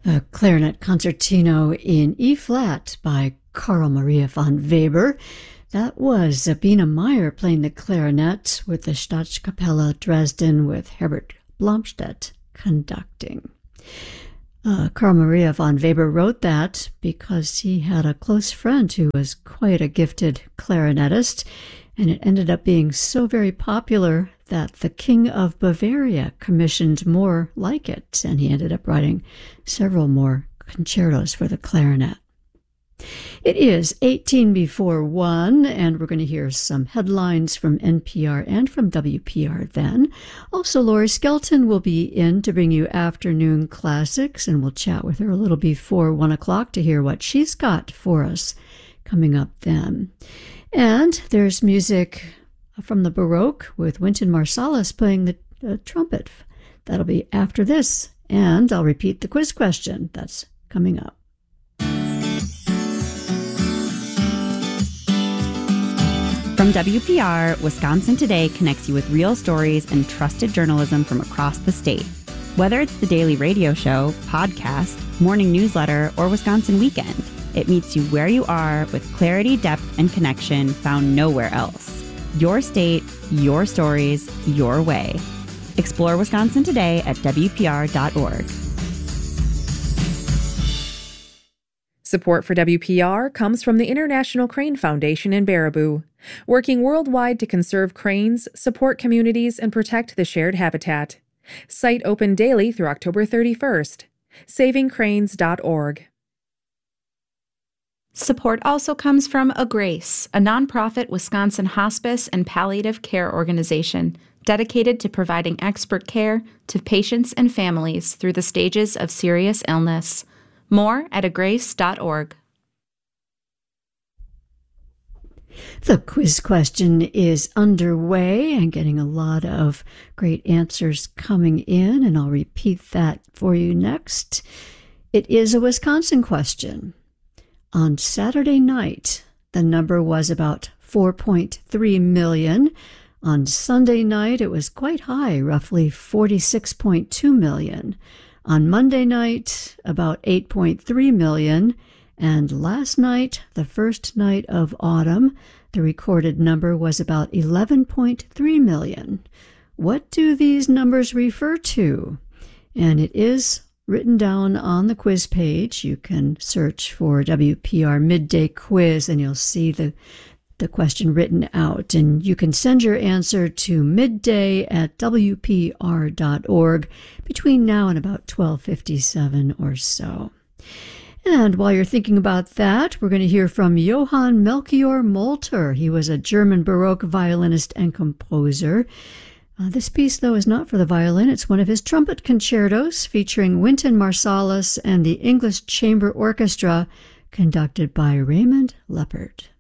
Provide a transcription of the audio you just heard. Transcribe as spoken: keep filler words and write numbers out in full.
The Clarinet Concertino in E-flat by Carl Maria von Weber. That was Sabine Meyer playing the clarinet with the Staatskapelle Dresden with Herbert Blomstedt conducting. Uh, Carl Maria von Weber wrote that because he had a close friend who was quite a gifted clarinetist, and it ended up being so very popular that the King of Bavaria commissioned more like it, and he ended up writing several more concertos for the clarinet. It is eighteen before one, and we're going to hear some headlines from N P R and from W P R then. Also, Lori Skelton will be in to bring you afternoon classics, and we'll chat with her a little before one o'clock to hear what she's got for us coming up then. And there's music from the Baroque with Wynton Marsalis playing the uh, trumpet. That'll be after this, and I'll repeat the quiz question that's coming up. From W P R, Wisconsin Today connects you with real stories and trusted journalism from across the state. Whether it's the daily radio show, podcast, morning newsletter, or Wisconsin Weekend, it meets you where you are with clarity, depth, and connection found nowhere else. Your state, your stories, your way. Explore Wisconsin Today at W P R dot org. Support for W P R comes from the International Crane Foundation in Baraboo, working worldwide to conserve cranes, support communities, and protect the shared habitat. Site open daily through October thirty-first. saving cranes dot org. Support also comes from A Grace, a nonprofit Wisconsin hospice and palliative care organization dedicated to providing expert care to patients and families through the stages of serious illness. More at a grace dot org. The quiz question is underway and getting a lot of great answers coming in, and I'll repeat that for you next. It is a Wisconsin question. On Saturday night, the number was about four point three million. On Sunday night, it was quite high, roughly forty-six point two million. On Monday night, about eight point three million. And last night, the first night of autumn, the recorded number was about eleven point three million. What do these numbers refer to? And it is written down on the quiz page. You can search for W P R Midday Quiz and you'll see the, the question written out. And you can send your answer to midday at W P R dot org between now and about twelve fifty-seven or so. And while you're thinking about that, we're going to hear from Johann Melchior Molter. He was a German Baroque violinist and composer. Uh, this piece, though, is not for the violin. It's one of his trumpet concertos featuring Wynton Marsalis and the English Chamber Orchestra, conducted by Raymond Leppard.